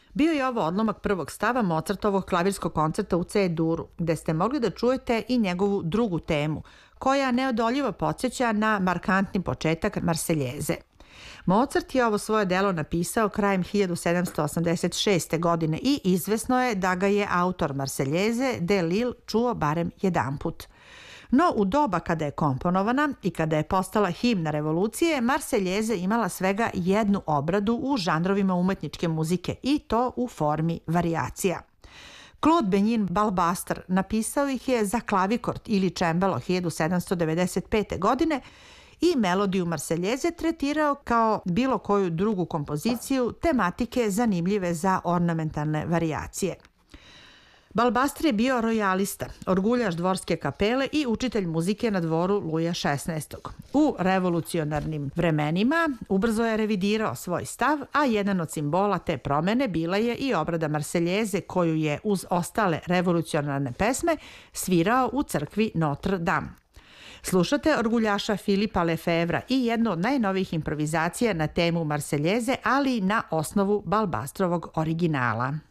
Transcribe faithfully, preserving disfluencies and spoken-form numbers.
Bio je ovo odlomak prvog stava Mozartovog klavirskog koncerta u C-duru, gde ste mogli da čujete i njegovu drugu temu, koja neodoljivo podsjeća na markantni početak Marseljeze. Mozart je ovo svoje delo napisao krajem hiljadu sedamsto osamdeset šeste. godine i izvesno je da ga je autor Marseljeze de Lille čuo barem jedanput. No, u doba kada je komponovana i kada je postala himna revolucije, Marseljeze imala svega jednu obradu u žanrovima umetničke muzike i to u formi varijacija. Claude Benign Balbastar napisao ih je za klavikord ili čembalo hiljadu sedamsto devedeset pete. godine i melodiju Marseljeze tretirao kao bilo koju drugu kompoziciju tematike zanimljive za ornamentalne varijacije. Balbastar je bio rojalista, orguljaš dvorske kapele i učitelj muzike na dvoru Luja šesnaestog. U revolucionarnim vremenima ubrzo je revidirao svoj stav, a jedan od simbola te promene bila je i obrada Marseljeze koju je uz ostale revolucionarne pesme svirao u crkvi Notre Dame. Slušate orguljaša Filipa Lefevra i jednu od najnovijih improvizacija na temu Marseljeze, ali na osnovu Balbastrovog originala.